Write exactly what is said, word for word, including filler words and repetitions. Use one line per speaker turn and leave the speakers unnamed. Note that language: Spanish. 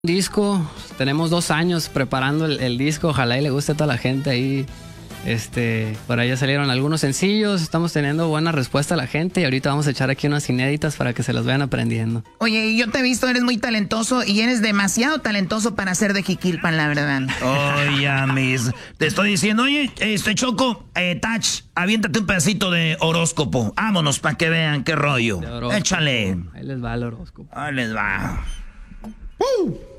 Disco, tenemos dos años preparando el, el disco, ojalá y le guste a toda la gente ahí. Este, por ahí ya salieron algunos sencillos, estamos teniendo buena respuesta a la gente y ahorita vamos a echar aquí unas inéditas para que se las vayan aprendiendo.
Oye, yo te he visto, eres muy talentoso y eres demasiado talentoso para ser de Jiquilpan, la verdad.
Oye, mis, te estoy diciendo, oye, este Choco, eh, Tach, aviéntate un pedacito de horóscopo, vámonos para que vean qué rollo. Échale.
Ahí les va el horóscopo.
Ahí les va. Uh.